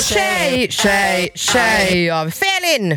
Tjej av Felin.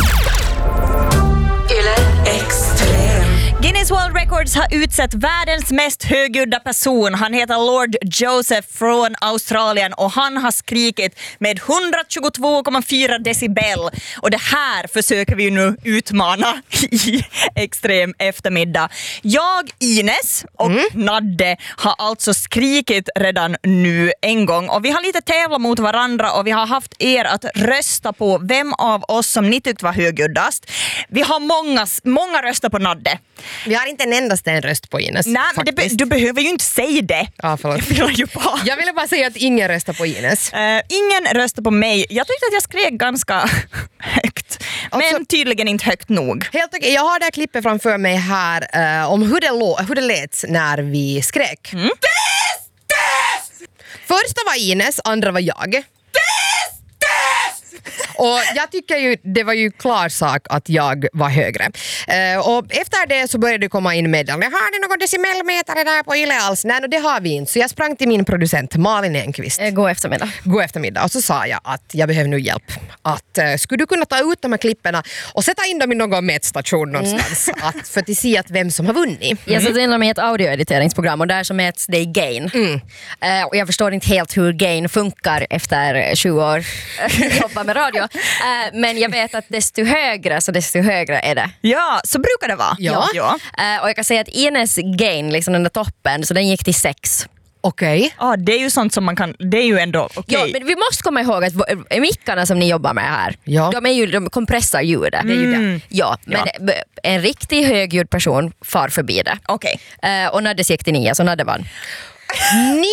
Guinness World Records har utsett världens mest högljudda person. Han heter Lord Joseph från Australien och han har skrikit med 122,4 decibel. Och det här försöker vi nu utmana i extrem eftermiddag. Jag, Ines och Nadde har alltså skrikit redan nu en gång. Och vi har lite tävlat mot varandra och vi har haft er att rösta på vem av oss som ni tyckte var högljuddast. Vi har många röster på Nadde. Vi har inte en endaste en röst på Ines. Nej, men du behöver ju inte säga det. Ja, förlåt. Jag ville bara säga att ingen röstar på Ines. Ingen röstar på mig. Jag tyckte att jag skrek ganska högt. Men tydligen inte högt nog. Helt okej. Jag har det här klippet framför mig här om hur det lät när vi skrek. Första var Ines, andra var jag. Och jag tycker ju, det var ju klar sak att jag var högre. Och efter det så började det komma in meddelanden. Har ni någon decimelmätare där på Yle alls? Nej, det har vi inte. Så jag sprang till min producent Malin Enqvist. God eftermiddag. Och så sa jag att jag behöver nu hjälp. Att skulle du kunna ta ut de här klipperna och sätta in dem i någon mätstation någonstans för att se att vem som har vunnit. Jag satte in dem i ett audioediteringsprogram och där så mäts det i gain. Och jag förstår inte helt hur gain funkar efter 20 år jobba med radio. Men jag vet att desto högre är det. Ja, så brukar det vara. Ja. Och jag kan säga att Ines gain, liksom den där toppen, så den gick till 6. Okej. Ja, det är ju sånt som man kan, det är ju ändå okej. Ja, men vi måste komma ihåg att mickarna som ni jobbar med här, de kompressar ljudet. Det är ju det. Ja, men en riktigt högljudd person far förbi det. Okej. Och när det gick till 9 så när det vann. 9!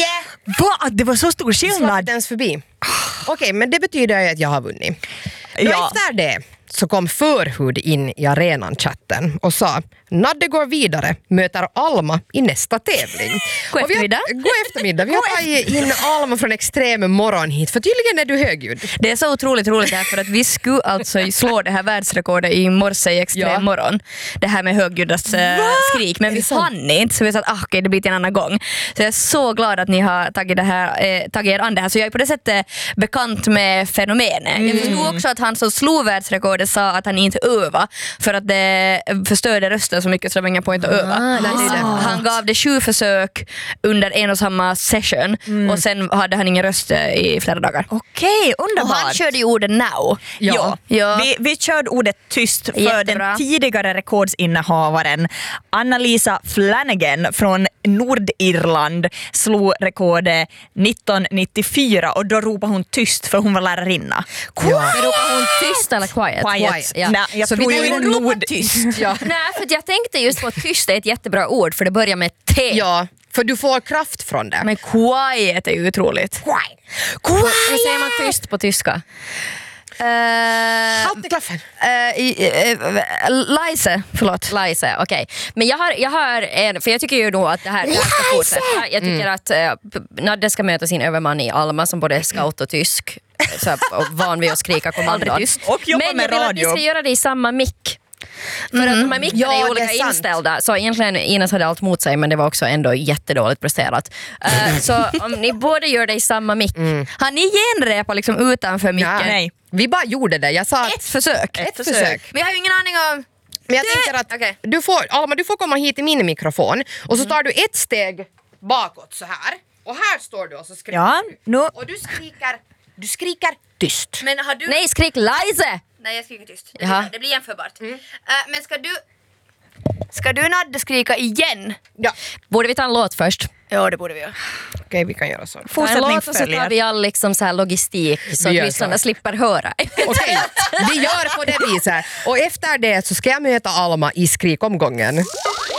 Va? Det var så stor skillnad. Slapp ens förbi. Okej, men det betyder ju att jag har vunnit. Ja. Efter det så kom Förhud in i arenan-chatten och sa: Nadde går vidare, möter Alma i nästa tävling. God eftermiddag. Vi har tagit in Alma från Extrem morgon hit, för tydligen är du högljudd. Det är så otroligt roligt här, för att vi skulle alltså slå det här världsrekordet i morse i Extrem morgon. Det här med högljuddast skrik, men vi fann inte, så vi sa att okej, det blir till en annan gång. Så jag är så glad att ni har tagit er an det här, så jag är på det sättet bekant med fenomenet. Jag förstod också att han som slog världsrekordet sa att han inte övar för att det förstörde rösten så mycket så det var ingen point att öva. Han gav det 7 försök under en och samma session och sen hade han ingen röst i flera dagar. Okej, underbart. Och han körde ju ordet now. Ja. Vi körde ordet tyst för Jättebra. den tidigare rekordsinnehavaren Anna-Lisa Flanagan från Nordirland slog rekordet 1994 och då ropade hon tyst för hon var lärarinna. Ropar hon tyst eller quiet? Ja. Nej, jag Så tror vi ju går nordtyst. Ja. Nej, för att jag tänkte just på tyst är ett jättebra ord för det börjar med T. Ja, för du får kraft från det. Men quiet är ju otroligt. Hur säger man tyst på tyska? Halt i klaffen. Lise, okej. Men jag har en, för jag tycker ju då att det här ska fortsätta. Jag tycker att Nadde ska möta sin överman i Alma som både är scout och tysk. Så, och van vid att skrika kommandon. Och jobba Men med jag vill att vi radio. ska göra det i samma mick. För att de här mickarna är olika inställda. Så egentligen Ines hade allt mot sig, men det var också ändå jättedåligt presterat. Så om ni båda gör det i samma mick. Har ni genrepa liksom utanför micken? Nej. Vi bara gjorde det. Jag sa Ett försök. ett försök. Men jag har ju ingen aning om... Men jag tänker att Okej. Alma, du får komma hit i min mikrofon och så tar du ett steg bakåt så här. Och här står du och så skriker Ja, du. nu. Och du skriker tyst. Men har du... Nej, skrik Lise! Nej, jag skriker tyst. Det blir jämförbart. Men ska du Nadde skrika igen? Ja, Borde vi ta en låt först? Ja, det borde vi göra. okej, vi kan göra så. Ta en Fortsättning låt och så tar följer. vi all liksom så här logistik så Vi att gör lyssnarna så. slipper höra. Okej, vi gör på det viset. Och efter det så ska jag möta Alma i skrikomgången.